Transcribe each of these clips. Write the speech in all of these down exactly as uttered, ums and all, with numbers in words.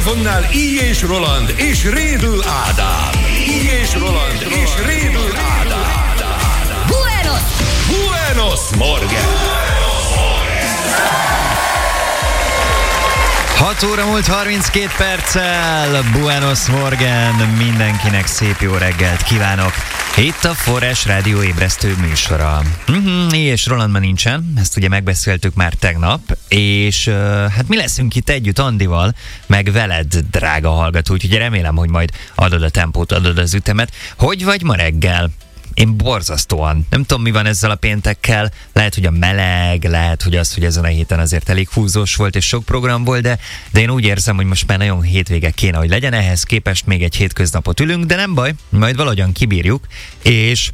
mikrofonnál Így és Roland és Rédl Ádám. Így és Roland és Rédl Ádám. Buenos! Buenos Morgen! hat óra múlt harminckét perccel, Buenos Morgen, mindenkinek szép jó reggelt kívánok. Itt a Forrás Rádió ébresztő műsora. Uh-huh, és Roland ma nincsen, ezt ugye megbeszéltük már tegnap, és uh, hát mi leszünk itt együtt Andival, meg veled, drága hallgató, úgyhogy remélem, hogy majd adod a tempót, adod az ütemet. Hogy vagy ma reggel? Én borzasztóan. Nem tudom, mi van ezzel a péntekkel. Lehet, hogy a meleg, lehet, hogy az, hogy ezen a héten azért elég húzós volt, és sok program volt, de, de én úgy érzem, hogy most már nagyon hétvége kéne, hogy legyen. Ehhez képest még egy hétköznapot ülünk, de nem baj, majd valahogyan kibírjuk, és...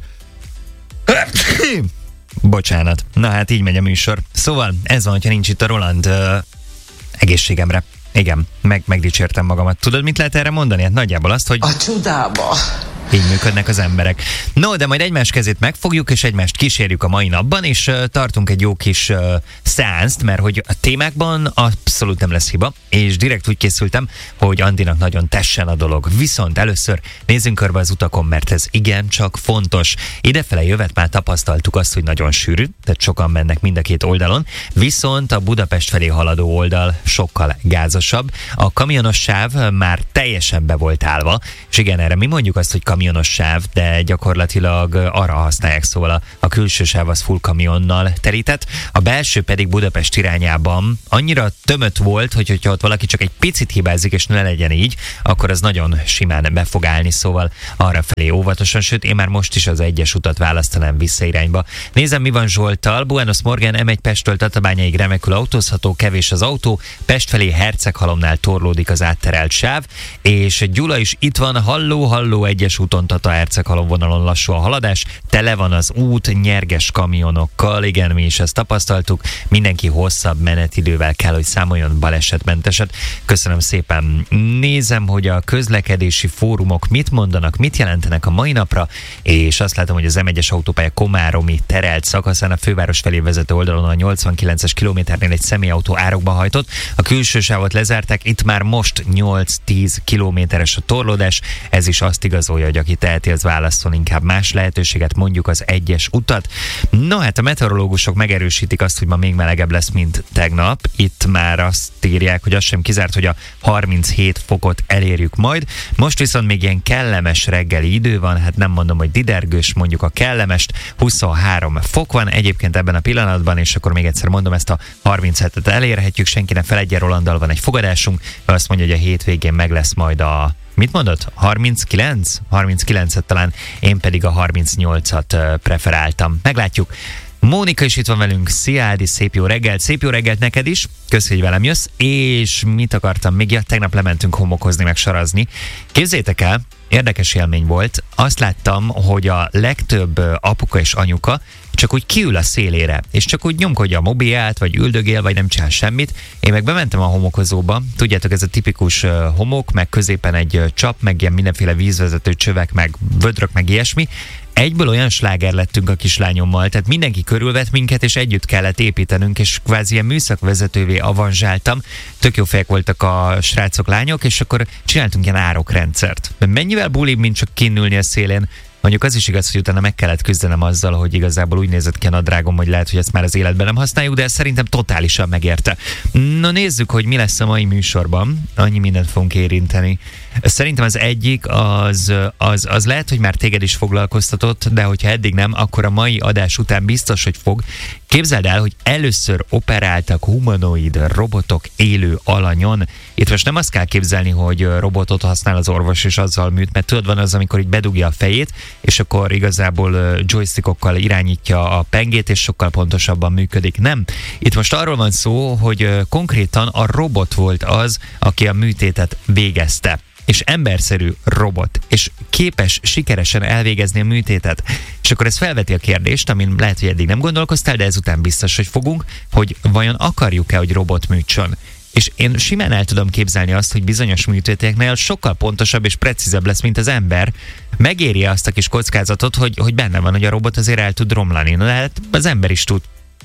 Bocsánat. Na hát így megy a műsor. Szóval ez van, hogyha nincs itt a Roland uh, egészségemre. Igen, meg, megdicsértem magamat. Tudod, mit lehet erre mondani? Hát nagyjából azt, hogy... A csodába! Így működnek az emberek. No, de majd egymás kezét megfogjuk, és egymást kísérjük a mai napban, és uh, tartunk egy jó kis uh, szeánszt, mert hogy a témákban abszolút nem lesz hiba, és direkt úgy készültem, hogy Andinak nagyon tessen a dolog. Viszont először nézzünk körbe az utakon, mert ez igencsak fontos. Idefele jövet már tapasztaltuk azt, hogy nagyon sűrű, tehát sokan mennek mind a két oldalon, viszont a Budapest felé haladó oldal sokkal gázosabb. A kamionos sáv már teljesen be volt állva, és igen, erre mi mondjuk azt, hogy kamionos sáv, de gyakorlatilag arra használják, szóval a, a külső sáv az full kamionnal terített, a belső pedig Budapest irányában annyira tömött volt, hogy hogyha ott valaki csak egy picit hibázik, és ne legyen így, akkor az nagyon simán be fog állni, szóval arra felé óvatosan, sőt én már most is az egyes utat választanám visszairányba. Nézem, mi van Zsolttal. Buenos Morgen, em egy Pesttől Tatabányáig remekül autózható, kevés az autó, Pest felé Herceghalomnál torlódik az átterelt sáv, és Gyula is itt van, halló, halló, egyes úton Tata Herceghalom vonalon lassú a haladás, tele van az út nyerges kamionokkal, igen, mi is ezt tapasztaltuk, mindenki hosszabb menetidővel kell, hogy számoljon balesetmenteset. Köszönöm szépen. Nézem, hogy a közlekedési fórumok mit mondanak, mit jelentenek a mai napra, és azt látom, hogy az em egyes autópálya komáromi terelt szakaszán a főváros felé vezető oldalon a nyolcvankilences kilométernél egy személyautó árokba hajtott, a külső sávot lezárták, itt már most nyolc-tíz kilométeres a torlódás, ez is azt igazolja, hogy aki teheti, az válasszon inkább más lehetőséget, mondjuk az egyes utat. No hát a meteorológusok megerősítik azt, hogy ma még melegebb lesz, mint tegnap. Itt már azt írják, hogy az sem kizárt, hogy a harminchét fokot elérjük majd. Most viszont még ilyen kellemes reggeli idő van, hát nem mondom, hogy didergős, mondjuk a kellemest, huszonhárom fok van egyébként ebben a pillanatban, és akkor még egyszer mondom, ezt a harminchetet elérhetjük, senki ne feledje, Rolanddal van egy fogadásunk, azt mondja, hogy a hétvégén meg lesz majd a mit mondott? harminckilenc? harminckilencet talán, én pedig a harmincnyolcat preferáltam. Meglátjuk. Mónika is itt van velünk. Szia Ádi, szép jó reggelt. Szép jó reggelt neked is. Köszönjük, hogy velem jössz. És mit akartam még? Ja, tegnap lementünk homokozni, meg sarazni. Képzeljétek el, érdekes élmény volt. Azt láttam, hogy a legtöbb apuka és anyuka csak úgy kiül a szélére, és csak úgy nyomkodja a mobilját, vagy üldögél, vagy nem csinál semmit. Én meg bementem a homokozóba. Tudjátok, ez a tipikus homok, meg középen egy csap, meg ilyen mindenféle vízvezető csövek, meg vödrök, meg ilyesmi. Egyből olyan sláger lettünk a kislányommal, tehát mindenki körülvett minket, és együtt kellett építenünk, és kvázi ilyen műszakvezetővé avanzsáltam. Tök jó fejek voltak a srácok, lányok, és akkor csináltunk ilyen árokrendszert. De mennyivel bulibb, mint csak kinnülni a szélén. Mondjuk az is igaz, hogy utána meg kellett küzdenem azzal, hogy igazából úgy nézett ki a nadrágom, hogy lehet, hogy ezt már az életben nem használjuk, de szerintem totálisan megérte. Na nézzük, hogy mi lesz a mai műsorban. Annyi mindent fogunk érinteni. Szerintem az egyik, az, az, az lehet, hogy már téged is foglalkoztatott, de hogyha eddig nem, akkor a mai adás után biztos, hogy fog. Képzeld el, hogy először operáltak humanoid robotok élő alanyon. Itt most nem azt kell képzelni, hogy robotot használ az orvos és azzal műt, mert tudod, van az, amikor így bedugja a fejét, és akkor igazából joystickokkal irányítja a pengét, és sokkal pontosabban működik. Nem. Itt most arról van szó, hogy konkrétan a robot volt az, aki a műtétet végezte. És emberszerű robot, és képes sikeresen elvégezni a műtétet. És akkor ez felveti a kérdést, amin lehet, hogy eddig nem gondolkoztál, de ezután biztos, hogy fogunk, hogy vajon akarjuk-e, hogy robot műtsön. És én simán el tudom képzelni azt, hogy bizonyos műtéteknél sokkal pontosabb és precízebb lesz, mint az ember. Megéri azt a kis kockázatot, hogy, hogy benne van, hogy a robot azért el tud romlani. Na, hát az ember is tud.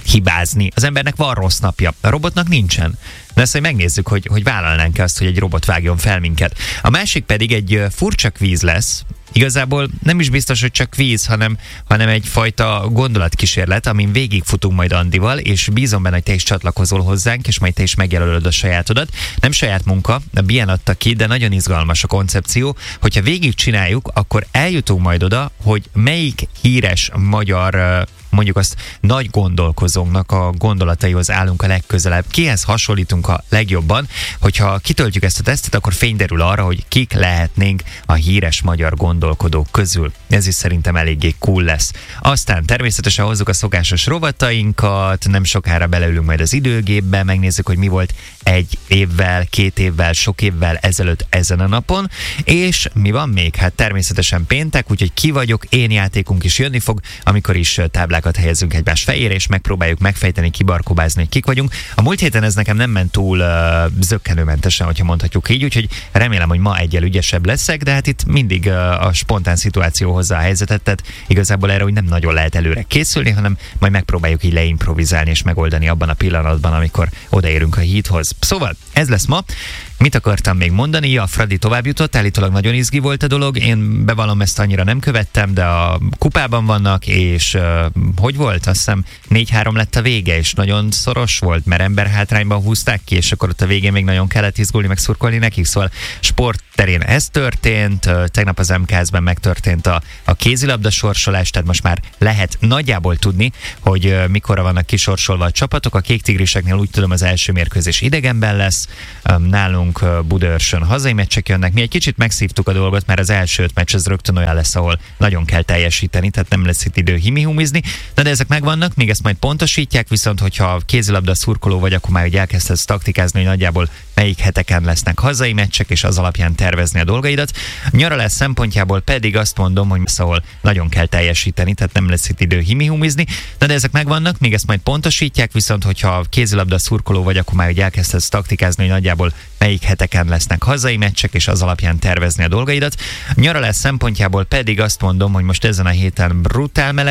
hibázni. Az embernek van rossz napja, a robotnak nincsen. De ezt, hogy megnézzük, hogy, hogy vállalnánk-e azt, hogy egy robot vágjon fel minket. A másik pedig egy furcsa kvíz lesz. Igazából nem is biztos, hogy csak kvíz, hanem, hanem egyfajta gondolatkísérlet, amin végigfutunk majd Andival, és bízom benne, hogy te is csatlakozol hozzánk, és majd te is megjelölöd a sajátodat. Nem saját munka, a Bien adta ki, de nagyon izgalmas a koncepció. Hogyha végigcsináljuk, akkor eljutunk majd oda, hogy melyik híres magyar, mondjuk azt nagy gondolkozónknak a gondolataihoz állunk a legközelebb. Kihez hasonlítunk a legjobban? Hogyha kitöltjük ezt a tesztet, akkor fény derül arra, hogy kik lehetnénk a híres magyar gondolkodók közül. Ez is szerintem eléggé cool lesz. Aztán természetesen hozzuk a szokásos rovatainkat, nem sokára beleülünk majd az időgépbe, megnézzük, hogy mi volt egy évvel, két évvel, sok évvel ezelőtt ezen a napon, és mi van még? Hát természetesen péntek, úgyhogy ki vagyok, én játékunk is jönni fog, amikor is táblákat helyezünk egymás fejére, és megpróbáljuk megfejteni, kibarkobázni, hogy kik vagyunk. A múlt héten ez nekem nem ment túl uh, zökkenőmentesen, hogyha mondhatjuk így, úgyhogy remélem, hogy ma egyel ügyesebb leszek, de hát itt mindig uh, a spontán szituáció hozza a helyzetet, tehát igazából erre, hogy nem nagyon lehet előre készülni, hanem majd megpróbáljuk így leimprovizálni és megoldani abban a pillanatban, amikor odaérünk a hídhoz. Szóval ez lesz ma. Mit akartam még mondani? Ja, Fradi tovább jutott, állítólag nagyon izgi volt a dolog. Én bevallom, ezt annyira nem követtem, de a kupában vannak, és uh, hogy volt? Azt hiszem négy három lett a vége, és nagyon szoros volt, mert emberhátrányban húzták ki, és akkor ott a végén még nagyon kellett izgulni, meg szurkolni nekik. Szóval sport terén ez történt, uh, tegnap az em ká es-ben megtörtént a, a kézilabda sorsolás, tehát most már lehet nagyjából tudni, hogy uh, mikorra vannak kisorsolva a csapatok. A Kék Tigriseknél úgy tudom, az első mérkőzés idegenben lesz, um, nálunk Budaörsön hazai meccsek jönnek. Mi egy kicsit megszívtuk a dolgot, mert az első öt meccs az rögtön olyan lesz, ahol nagyon kell teljesíteni, tehát nem lesz itt idő himihumizni. Na de ezek megvannak, még ezt majd pontosítják, viszont hogyha kézilabda szurkoló vagy, akkor már hogy elkezdhetsz taktikázni, hogy nagyjából melyik heteken lesznek hazai meccsek, és az alapján tervezni a dolgaidat. Nyaralás szempontjából pedig azt mondom, hogy lesz, ahol nagyon kell teljesíteni, tehát nem lesz itt idő himihumizni. Na de ezek megvannak, még ezt majd pontosítják, viszont hogyha kézilabda szurkoló vagy, akkor már hogy elkezdhetsz taktikázni, hogy nagyjából melyik heteken lesznek hazai meccsek, és az alapján tervezni a dolgaidat. Nyaralás szempontjából pedig azt mondom, hogy most ezen a héten brutál meleg